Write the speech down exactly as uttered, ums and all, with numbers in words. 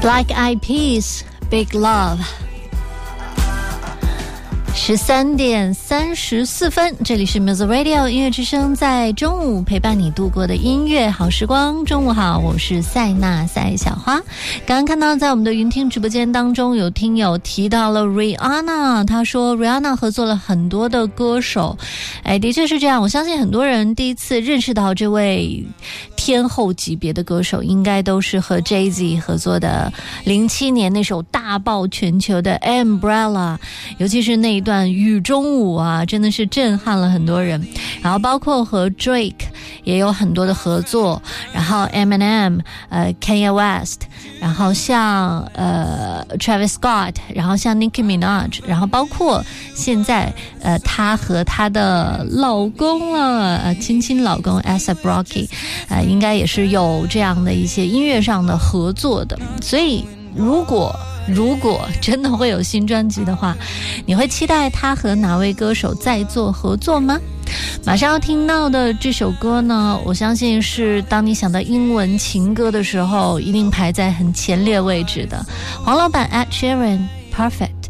Black Eyed Peas, Big Love。十三点三十四分，这里是 Music Radio 音乐之声，在中午陪伴你度过的音乐好时光。中午好，我是塞纳塞小花。刚刚看到在我们的云听直播间当中，有听友提到了 Rihanna， 他说 Rihanna 合作了很多的歌手。哎，的确是这样，我相信很多人第一次认识到这位天后级别的歌手，应该都是和 Jay-Z 合作的零七年那首大爆全球的 Umbrella， 尤其是那一段雨中舞啊，真的是震撼了很多人。然后包括和 Drake 也有很多的合作，然后 Eminem 呃 Kanye West， 然后像呃 Travis Scott， 然后像 Nicki Minaj， 然后包括现在呃她和她的老公了呃亲亲老公 A$AP Rocky， 呃应该也是有这样的一些音乐上的合作的。所以如果如果真的会有新专辑的话，你会期待他和哪位歌手再做合作吗？马上要听到的这首歌呢，我相信是当你想到英文情歌的时候一定排在很前列位置的，黄老板 Ed Sheeran Perfect。